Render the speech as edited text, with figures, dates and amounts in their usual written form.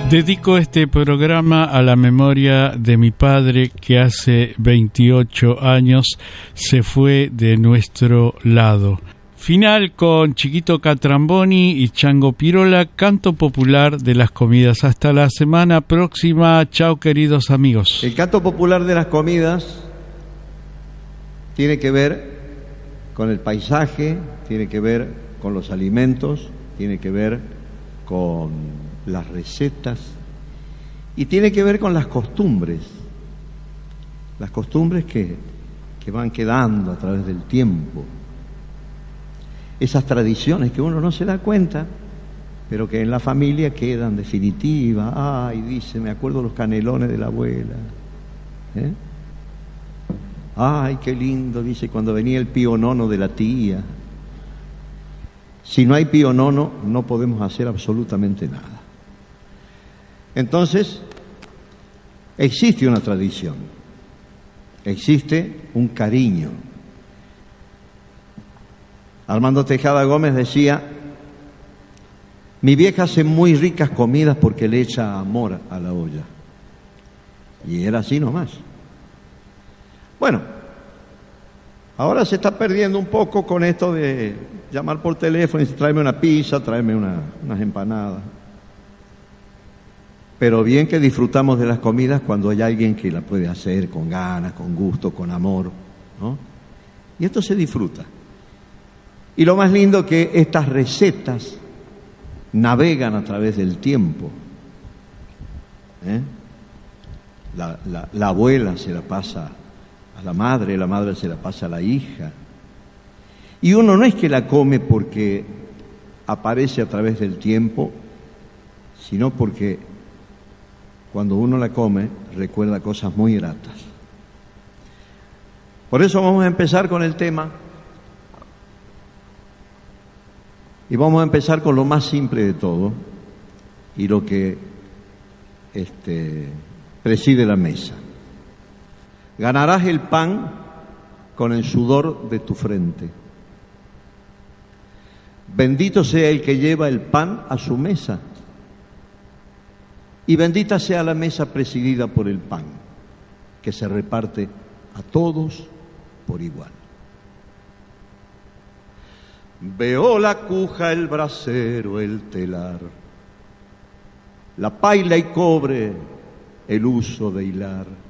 Dedico este programa a la memoria de mi padre que hace 28 años se fue de nuestro lado. Final con Chiquito Catramboni y Chango Pirola, canto popular de las comidas. Hasta la semana próxima. Chao, queridos amigos. El canto popular de las comidas tiene que ver con el paisaje, tiene que ver con los alimentos, tiene que ver con las recetas y tiene que ver con las costumbres que van quedando a través del tiempo, esas tradiciones que uno no se da cuenta, pero que en la familia quedan definitivas. Ay, dice, me acuerdo los canelones de la abuela, ¿eh? Ay, qué lindo, dice, cuando venía el pío nono de la tía. Si no hay pío nono, no podemos hacer absolutamente nada. Entonces, existe una tradición, existe un cariño. Armando Tejada Gómez decía: mi vieja hace muy ricas comidas porque le echa amor a la olla. Y era así nomás. Bueno, ahora se está perdiendo un poco con esto de llamar por teléfono y tráeme una pizza, tráeme unas empanadas. Pero bien que disfrutamos de las comidas cuando hay alguien que la puede hacer con ganas, con gusto, con amor, ¿no? Y esto se disfruta. Y lo más lindo que estas recetas navegan a través del tiempo, ¿eh? La abuela se la pasa a la madre se la pasa a la hija. Y uno no es que la come porque aparece a través del tiempo, sino porque cuando uno la come recuerda cosas muy gratas. Por eso vamos a empezar con el tema. Y vamos a empezar con lo más simple de todo y lo que preside la mesa. Ganarás el pan con el sudor de tu frente. Bendito sea el que lleva el pan a su mesa. Y bendita sea la mesa presidida por el pan, que se reparte a todos por igual. Veo la cuja, el brasero, el telar, la paila y cobre, el uso de hilar.